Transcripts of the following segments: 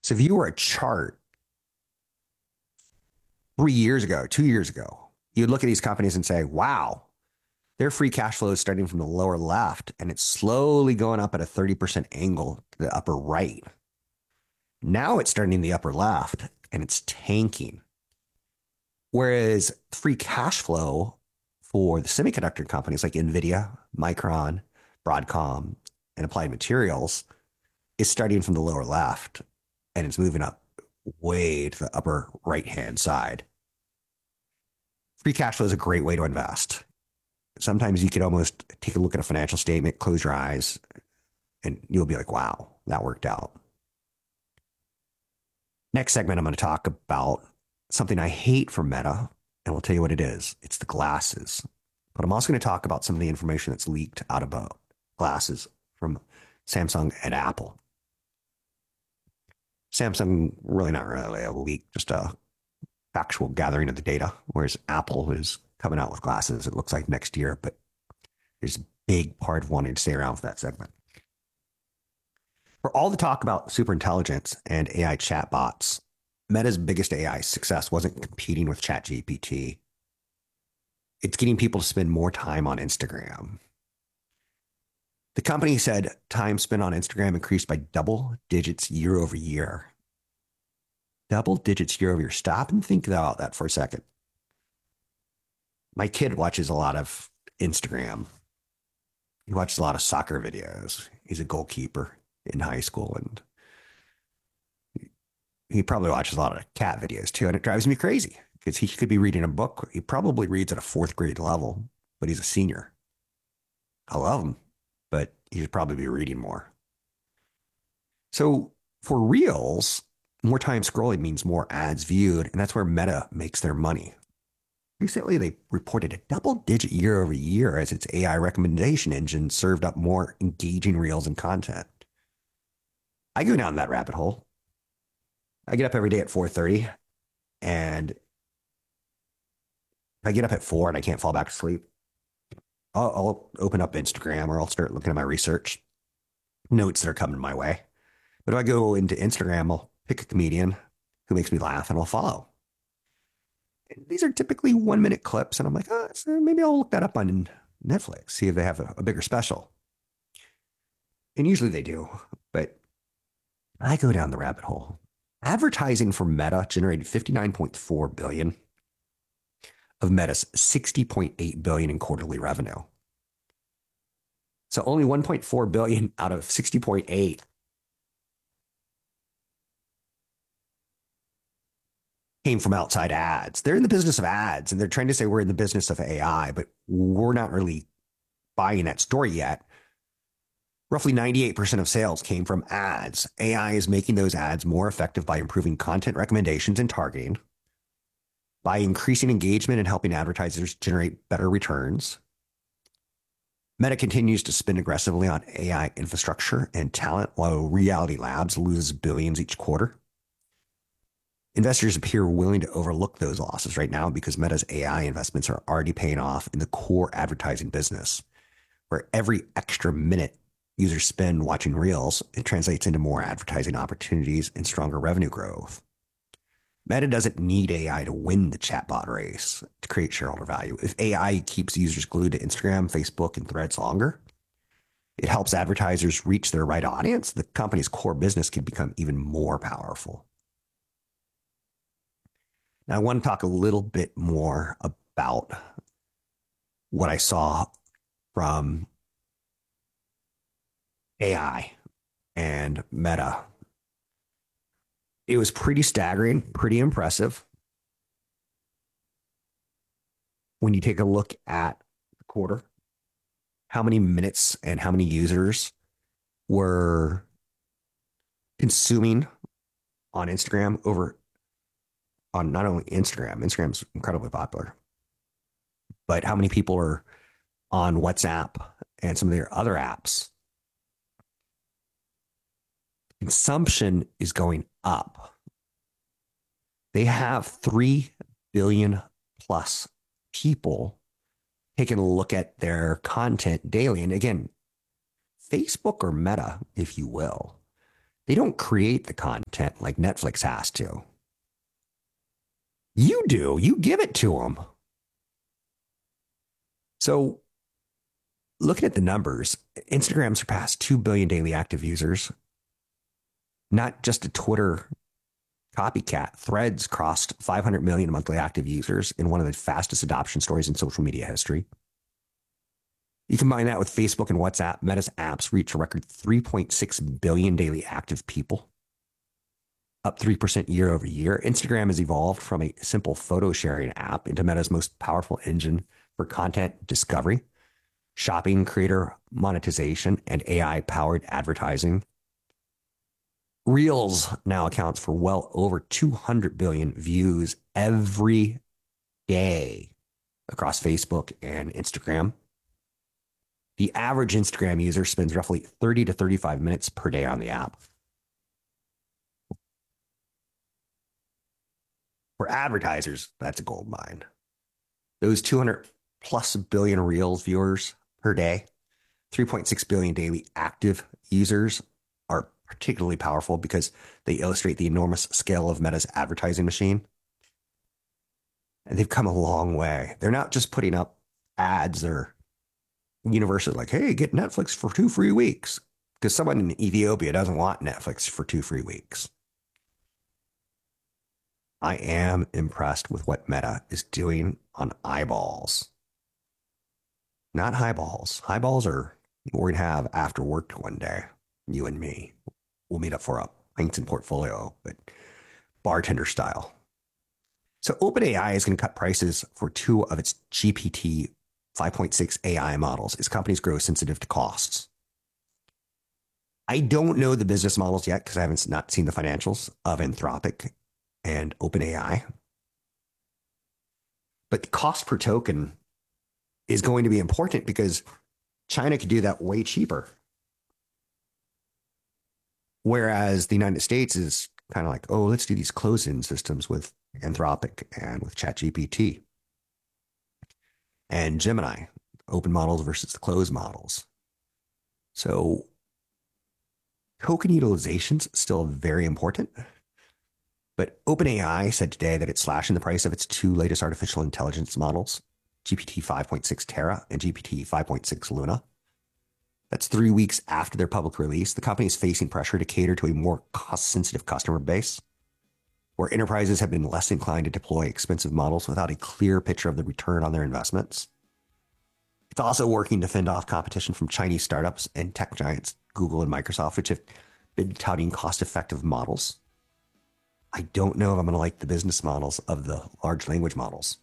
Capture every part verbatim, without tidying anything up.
So if you were a chart three years ago, two years ago, you'd look at these companies and say, wow, their free cash flow is starting from the lower left and it's slowly going up at a thirty percent angle to the upper right. Now it's starting in the upper left and it's tanking. Whereas free cash flow for the semiconductor companies like NVIDIA, Micron, Broadcom, and Applied Materials is starting from the lower left and it's moving up way to the upper right hand side. Free cash flow is a great way to invest. Sometimes you could almost take a look at a financial statement, close your eyes, and you'll be like, wow, that worked out. Next segment, I'm going to talk about something I hate from Meta, and we'll tell you what it is. It's the glasses. But I'm also going to talk about some of the information that's leaked out about glasses from Samsung and Apple. Samsung, really not really a leak, just a factual gathering of the data, whereas Apple is coming out with glasses, it looks like next year, but there's a big part of wanting to stay around for that segment. For all the talk about superintelligence and A I chatbots, Meta's biggest A I success wasn't competing with ChatGPT. It's getting people to spend more time on Instagram. The company said time spent on Instagram increased by double digits year over year. Double digits year over year. Stop and think about that for a second. My kid watches a lot of Instagram. He watches a lot of soccer videos. He's a goalkeeper in high school, and he probably watches a lot of cat videos too. And it drives me crazy because he could be reading a book. He probably reads at a fourth grade level, but he's a senior. I love him, but he should probably be reading more. So for Reels, more time scrolling means more ads viewed, and that's where Meta makes their money. Recently, they reported a double-digit year over year as its A I recommendation engine served up more engaging reels and content. I go down that rabbit hole. I get up every day at four thirty, and if I get up at four and I can't fall back to sleep, I'll, I'll open up Instagram or I'll start looking at my research notes that are coming my way. But if I go into Instagram, I'll pick a comedian who makes me laugh and I'll follow. These are typically one minute clips, and I'm like, oh, so maybe I'll look that up on Netflix, see if they have a, a bigger special. And usually they do, but I go down the rabbit hole. Advertising for Meta generated fifty-nine point four billion dollars of Meta's sixty point eight billion dollars in quarterly revenue. So only one point four billion dollars out of sixty point eight came from outside ads. They're in the business of ads, and they're trying to say we're in the business of A I, but we're not really buying that story yet. Roughly ninety-eight percent of sales came from ads. A I is making those ads more effective by improving content recommendations and targeting, by increasing engagement and helping advertisers generate better returns. Meta continues to spend aggressively on A I infrastructure and talent, while Reality Labs loses billions each quarter. Investors appear willing to overlook those losses right now because Meta's A I investments are already paying off in the core advertising business, where every extra minute users spend watching Reels, it translates into more advertising opportunities and stronger revenue growth. Meta doesn't need A I to win the chatbot race to create shareholder value. If A I keeps users glued to Instagram, Facebook, and Threads longer, it helps advertisers reach their right audience. The company's core business can become even more powerful. Now, I want to talk a little bit more about what I saw from A I and Meta. It was pretty staggering, pretty impressive. When you take a look at the quarter, how many minutes and how many users were consuming on Instagram over on not only Instagram, Instagram's incredibly popular, but how many people are on WhatsApp and some of their other apps. Consumption is going up. They have three billion plus people taking a look at their content daily. And again, Facebook or Meta, if you will, They don't create the content like Netflix has to. You do. You give it to them. So looking at the numbers, Instagram surpassed two billion daily active users. Not just a Twitter copycat. Threads crossed five hundred million monthly active users in one of the fastest adoption stories in social media history. You combine that with Facebook and WhatsApp, Meta's apps reach a record three point six billion daily active people, up three percent year over year. Instagram has evolved from a simple photo sharing app into Meta's most powerful engine for content discovery, shopping, creator monetization, and A I-powered advertising. Reels now accounts for well over two hundred billion views every day across Facebook and Instagram. The average Instagram user spends roughly thirty to thirty-five minutes per day on the app. For advertisers, that's a gold mine. Those two hundred plus billion Reels viewers per day, three point six billion daily active users are particularly powerful because they illustrate the enormous scale of Meta's advertising machine. And they've come a long way. They're not just putting up ads. They're universally like, hey, get Netflix for two free weeks. Because someone in Ethiopia doesn't want Netflix for two free weeks. I am impressed with what Meta is doing on eyeballs. Not highballs. Highballs are what we're going to have after work one day. You and me. We'll meet up for a Huntington portfolio, but bartender style. So OpenAI is going to cut prices for two of its G P T five point six A I models as companies grow sensitive to costs. I don't know the business models yet because I haven't not seen the financials of Anthropic and OpenAI. But the cost per token is going to be important because China could do that way cheaper. Whereas the United States is kind of like, oh, let's do these closed-in systems with Anthropic and with ChatGPT and Gemini, open models versus the closed models. So token utilization is still very important. But OpenAI said today that it's slashing the price of its two latest artificial intelligence models, G P T five point six Terra and G P T five point six Luna. That's three weeks after their public release. The company is facing pressure to cater to a more cost-sensitive customer base, where enterprises have been less inclined to deploy expensive models without a clear picture of the return on their investments. It's also working to fend off competition from Chinese startups and tech giants, Google and Microsoft, which have been touting cost-effective models. I don't know if I'm going to like the business models of the large language models.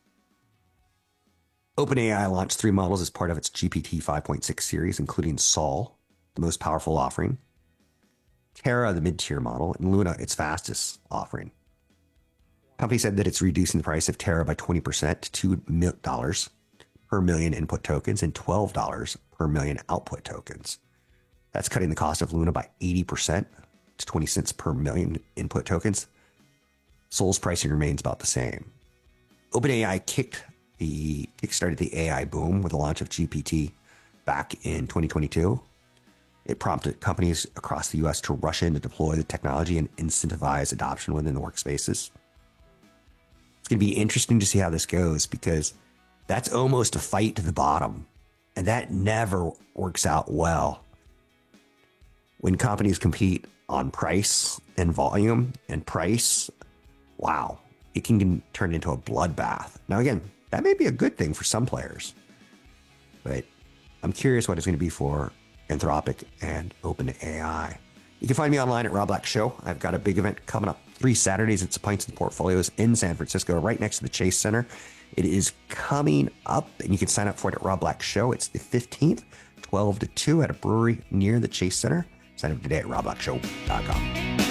OpenAI launched three models as part of its G P T five point six series, including Sol, the most powerful offering, Terra, the mid-tier model, and Luna, its fastest offering. The company said that it's reducing the price of Terra by twenty percent to two dollars per million input tokens and twelve dollars per million output tokens. That's cutting the cost of Luna by eighty percent to twenty cents per million input tokens. Sol's pricing remains about the same. OpenAI kicked the kickstarted the A I boom with the launch of G P T back in twenty twenty-two. It prompted companies across the U S to rush in to deploy the technology and incentivize adoption within the workspaces. It's going to be interesting to see how this goes because that's almost a fight to the bottom, and that never works out well. When companies compete on price and volume and price, wow, it can turn into a bloodbath. Now, again, that may be a good thing for some players, but I'm curious what it's going to be for Anthropic and OpenAI. You can find me online at Rob Black Show. I've got a big event coming up three Saturdays at Pints and Portfolios in San Francisco, right next to the Chase Center. It is coming up, and you can sign up for it at Rob Black Show. It's the fifteenth, twelve to two at a brewery near the Chase Center. Sign up today at rob black show dot com.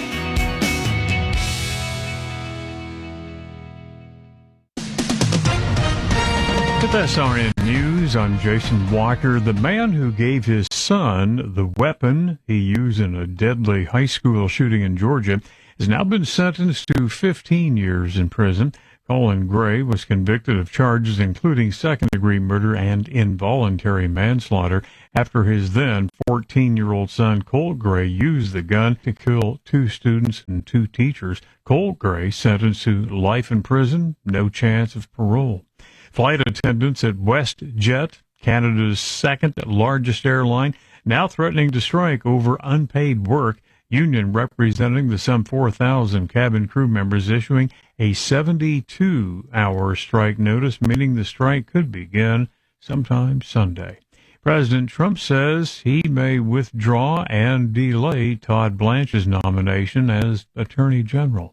With S R N News, I'm Jason Walker. The man who gave his son the weapon he used in a deadly high school shooting in Georgia has now been sentenced to fifteen years in prison Colin Gray was convicted of charges including second-degree murder and involuntary manslaughter after his then fourteen-year-old son Colt Gray used the gun to kill two students and two teachers. Colt Gray sentenced to life in prison, no chance of parole. Flight attendants at WestJet, Canada's second-largest airline, now threatening to strike over unpaid work. Union representing the some four thousand cabin crew members issuing a seventy-two hour strike notice, meaning the strike could begin sometime Sunday. President Trump says he may withdraw and delay Todd Blanche's nomination as Attorney General.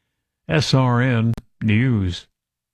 S R N News.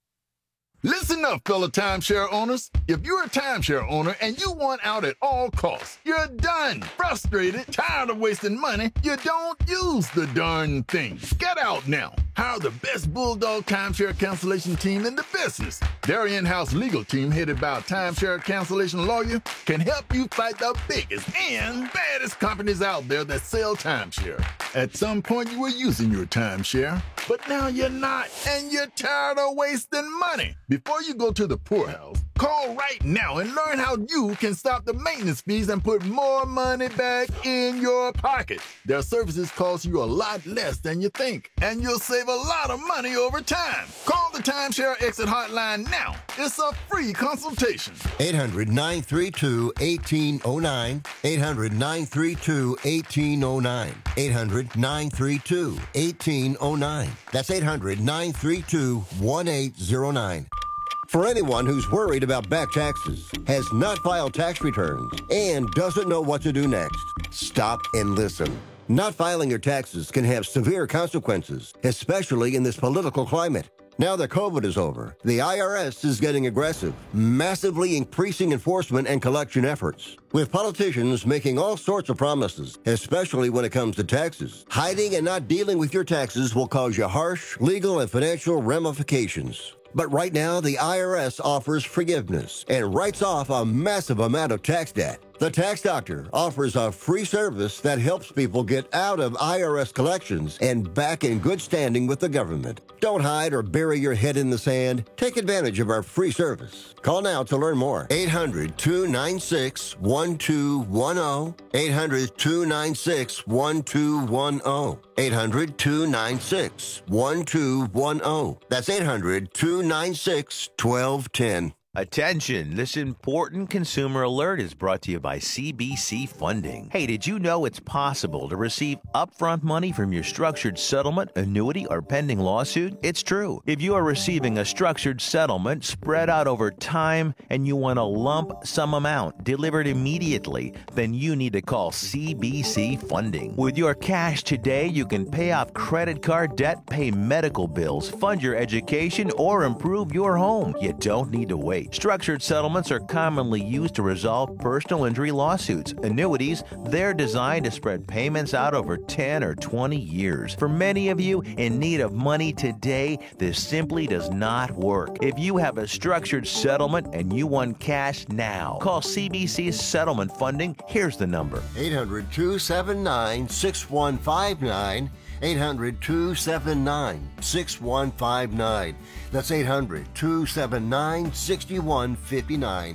Listen up, fellow timeshare owners. If you're a timeshare owner and you want out at all costs, you're done, frustrated, tired of wasting money, you don't use the darn thing. Get out now. Hire the best Bulldog timeshare cancellation team in the business. Their in-house legal team, headed by a timeshare cancellation lawyer, can help you fight the biggest and baddest companies out there that sell timeshare. At some point, you were using your timeshare, but now you're not, and you're tired of wasting money. Before you go to the poorhouse, call right now and learn how you can stop the maintenance fees and put more money back in your pocket. Their services cost you a lot less than you think, and you'll save a lot of money over time. Call the Timeshare Exit Hotline now. It's a free consultation. eight hundred, nine three two, one eight zero nine. eight hundred, nine three two, one eight zero nine. eight hundred, nine three two, one eight zero nine. That's eight hundred, nine three two, one eight zero nine. For anyone who's worried about back taxes, has not filed tax returns, and doesn't know what to do next, stop and listen. Not filing your taxes can have severe consequences, especially in this political climate. Now that COVID is over, the I R S is getting aggressive, massively increasing enforcement and collection efforts, with politicians making all sorts of promises, especially when it comes to taxes. Hiding and not dealing with your taxes will cause you harsh legal and financial ramifications. But right now, the I R S offers forgiveness and writes off a massive amount of tax debt. The Tax Doctor offers a free service that helps people get out of I R S collections and back in good standing with the government. Don't hide or bury your head in the sand. Take advantage of our free service. Call now to learn more. eight hundred, two nine six, one two one zero. eight hundred, two nine six, one two one zero. eight hundred, two nine six, one two one zero. That's eight hundred, two nine six, one two one zero. Attention, this important consumer alert is brought to you by C B C Funding. Hey, did you know it's possible to receive upfront money from your structured settlement, annuity, or pending lawsuit? It's true. If you are receiving a structured settlement spread out over time and you want a lump sum amount delivered immediately, then you need to call C B C Funding. With your cash today, you can pay off credit card debt, pay medical bills, fund your education, or improve your home. You don't need to wait. Structured settlements are commonly used to resolve personal injury lawsuits. Annuities, they're designed to spread payments out over ten or twenty years. For many of you in need of money today, this simply does not work. If you have a structured settlement and you want cash now, call C B C Settlement Funding. Here's the number. eight hundred, two seven nine, six one five nine. eight hundred, two seven nine, six one five nine. That's eight hundred, two seven nine, six one five nine.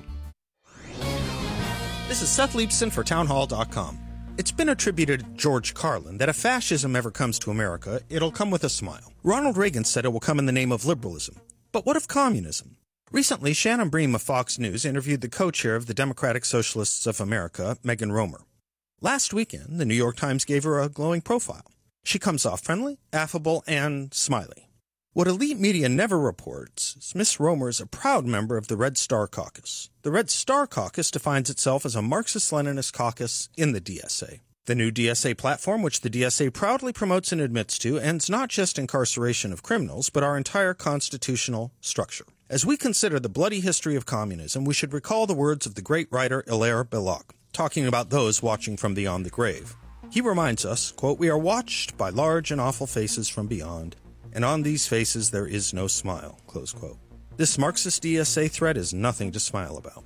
This is Seth Leibson for townhall dot com. It's been attributed to George Carlin that if fascism ever comes to America, it'll come with a smile. Ronald Reagan said it will come in the name of liberalism. But what of communism? Recently, Shannon Bream of Fox News interviewed the co-chair of the Democratic Socialists of America, Megan Romer. Last weekend, the New York Times gave her a glowing profile. She comes off friendly, affable, and smiley. What elite media never reports is Miss Romer is a proud member of the Red Star Caucus. The Red Star Caucus defines itself as a Marxist-Leninist caucus in the D S A. The new D S A platform, which the D S A proudly promotes and admits to, ends not just incarceration of criminals, but our entire constitutional structure. As we consider the bloody history of communism, we should recall the words of the great writer Hilaire Belloc, talking about those watching from beyond the grave. He reminds us, quote, "We are watched by large and awful faces from beyond, and on these faces there is no smile," close quote. This Marxist D S A threat is nothing to smile about.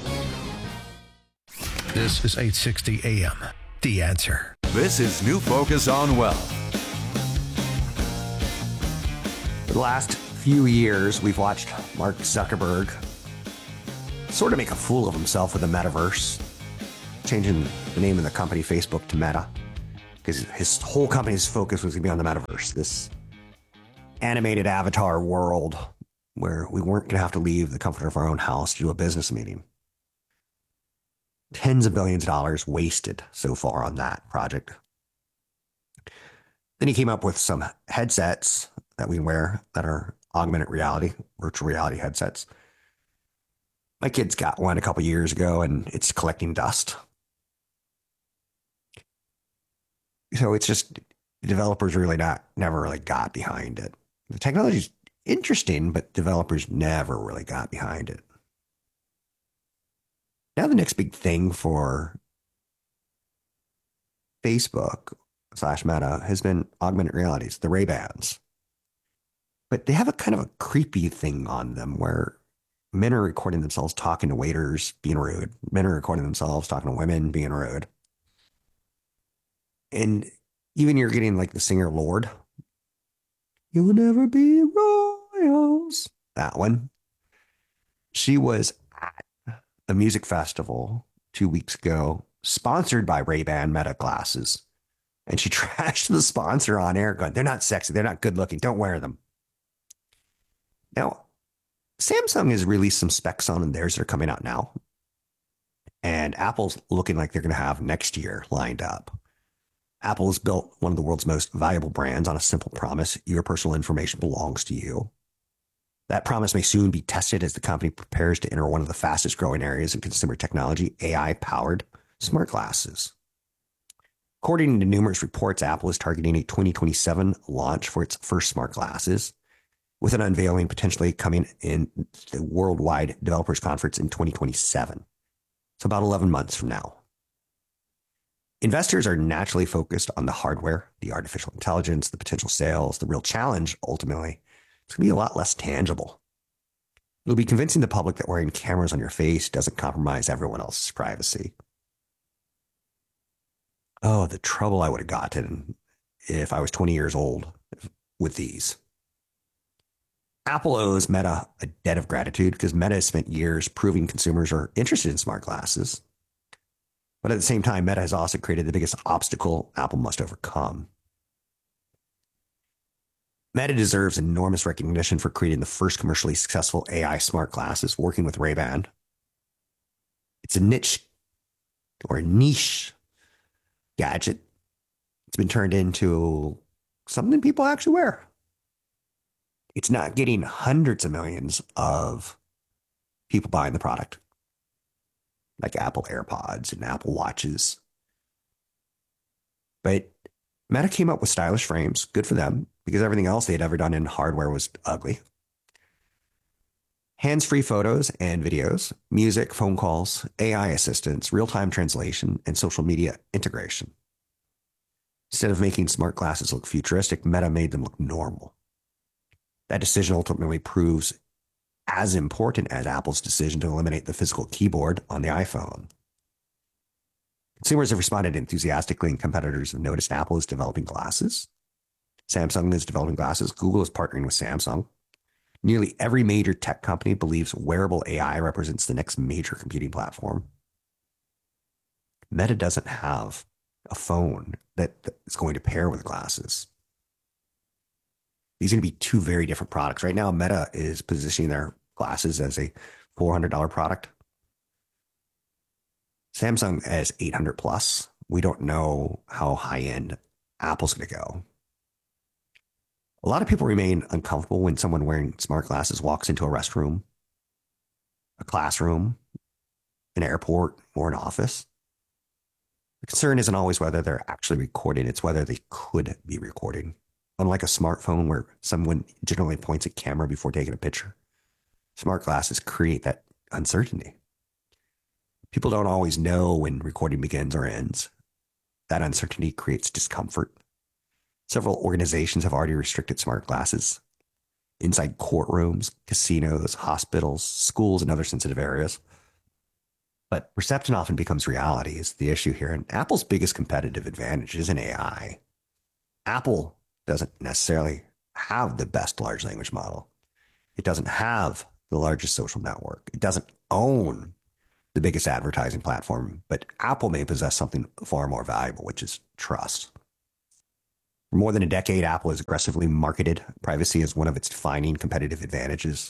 This is eight sixty A M, The Answer. This is New Focus on Wealth. For the last few years, we've watched Mark Zuckerberg sort of make a fool of himself with the metaverse, changing the name of the company Facebook to Meta, because his whole company's focus was going to be on the metaverse, this animated avatar world where we weren't going to have to leave the comfort of our own house to do a business meeting. Tens of billions of dollars wasted so far on that project. Then he came up with some headsets that we wear that are augmented reality, virtual reality headsets. My kids got one a couple years ago and it's collecting dust. So it's just developers really not never really got behind it. The technology's interesting, but developers never really got behind it. Now the next big thing for Facebook slash Meta has been augmented realities, the Ray-Bans. But they have a kind of a creepy thing on them where men are recording themselves talking to waiters, being rude. Men are recording themselves talking to women, being rude. And even you're getting like the singer Lorde. You will never be royals. That one. She was at a music festival two weeks ago, sponsored by Ray-Ban Meta glasses. And she trashed the sponsor on air going, they're not sexy. They're not good looking. Don't wear them. Now, Samsung has released some specs on theirs that are coming out now. And Apple's looking like they're going to have next year lined up. Apple has built one of the world's most valuable brands on a simple promise. Your personal information belongs to you. That promise may soon be tested as the company prepares to enter one of the fastest growing areas in consumer technology, A I-powered smart glasses. According to numerous reports, Apple is targeting a twenty twenty-seven launch for its first smart glasses, with an unveiling potentially coming in the Worldwide Developers Conference in twenty twenty-seven. So about eleven months from now. Investors are naturally focused on the hardware, the artificial intelligence, the potential sales. The real challenge, ultimately, it's going to be a lot less tangible. It'll be convincing the public that wearing cameras on your face doesn't compromise everyone else's privacy. Oh, the trouble I would have gotten if I was twenty years old with these. Apple owes Meta a debt of gratitude because Meta has spent years proving consumers are interested in smart glasses. But at the same time, Meta has also created the biggest obstacle Apple must overcome. Meta deserves enormous recognition for creating the first commercially successful A I smart glasses working with Ray-Ban. It's a niche or a niche gadget. It's been turned into something people actually wear. It's not getting hundreds of millions of people buying the product, like Apple AirPods and Apple Watches. But Meta came up with stylish frames, good for them, because everything else they had ever done in hardware was ugly. Hands-free photos and videos, music, phone calls, A I assistance, real-time translation, and social media integration. Instead of making smart glasses look futuristic, Meta made them look normal. That decision ultimately proves as important as Apple's decision to eliminate the physical keyboard on the iPhone. Consumers have responded enthusiastically, and competitors have noticed Apple is developing glasses. Samsung is developing glasses. Google is partnering with Samsung. Nearly every major tech company believes wearable A I represents the next major computing platform. Meta doesn't have a phone that is going to pair with glasses. These are going to be two very different products. Right now, Meta is positioning their glasses as a four hundred dollars product. Samsung as eight hundred plus. We don't know how high-end Apple's going to go. A lot of people remain uncomfortable when someone wearing smart glasses walks into a restroom, a classroom, an airport, or an office. The concern isn't always whether they're actually recording, it's whether they could be recording. Unlike a smartphone where someone generally points a camera before taking a picture, smart glasses create that uncertainty. People don't always know when recording begins or ends. That uncertainty creates discomfort. Several organizations have already restricted smart glasses inside courtrooms, casinos, hospitals, schools, and other sensitive areas. But perception often becomes reality is the issue here. And Apple's biggest competitive advantage isn't A I. Apple doesn't necessarily have the best large language model. It doesn't have the largest social network. It doesn't own the biggest advertising platform, but Apple may possess something far more valuable, which is trust. For more than a decade, Apple has aggressively marketed privacy as one of its defining competitive advantages.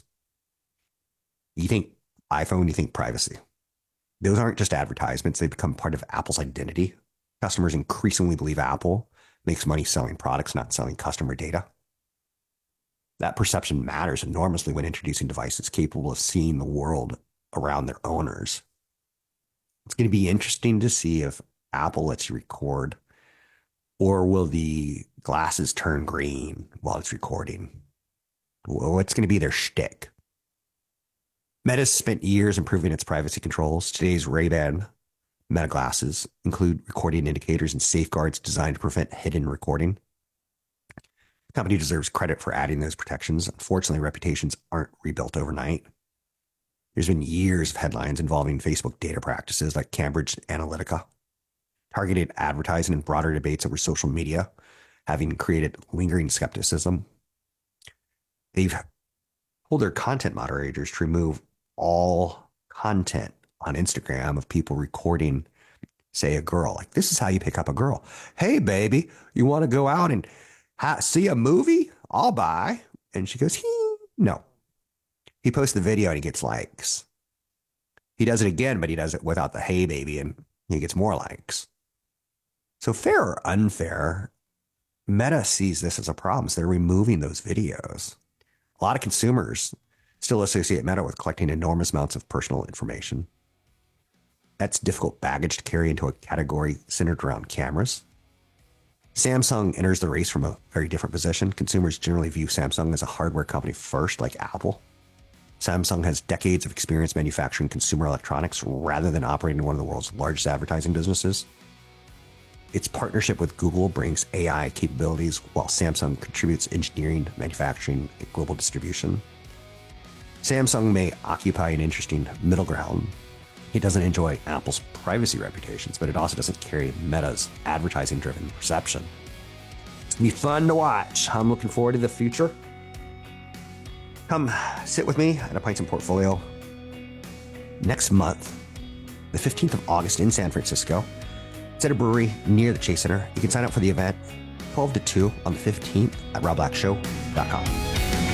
You think iPhone, you think privacy. Those aren't just advertisements. They become part of Apple's identity. Customers increasingly believe Apple makes money selling products, not selling customer data. That perception matters enormously when introducing devices capable of seeing the world around their owners. It's going to be interesting to see if Apple lets you record, or will the glasses turn green while it's recording? What's going to be their shtick? Meta's spent years improving its privacy controls. Today's Ray-Ban Meta glasses include recording indicators and safeguards designed to prevent hidden recording. The company deserves credit for adding those protections. Unfortunately, reputations aren't rebuilt overnight. There's been years of headlines involving Facebook data practices like Cambridge Analytica, targeted advertising, and broader debates over social media, having created lingering skepticism. They've told their content moderators to remove all content on Instagram of people recording, say, a girl. Like, this is how you pick up a girl. Hey, baby, you want to go out and ha- see a movie? I'll buy. And she goes, hee. No. He posts the video and he gets likes. He does it again, but he does it without the hey, baby, and he gets more likes. So fair or unfair, Meta sees this as a problem. So they're removing those videos. A lot of consumers still associate Meta with collecting enormous amounts of personal information. That's difficult baggage to carry into a category centered around cameras. Samsung enters the race from a very different position. Consumers generally view Samsung as a hardware company first, like Apple. Samsung has decades of experience manufacturing consumer electronics rather than operating one of the world's largest advertising businesses. Its partnership with Google brings A I capabilities, while Samsung contributes engineering, manufacturing, and global distribution. Samsung may occupy an interesting middle ground. It doesn't enjoy Apple's privacy reputations, but it also doesn't carry Meta's advertising-driven perception. It's going to be fun to watch. I'm looking forward to the future. Come sit with me at a Pints and Portfolio next month, the fifteenth of August in San Francisco. It's at a brewery near the Chase Center. You can sign up for the event twelve to two on the fifteenth at rob black show dot com.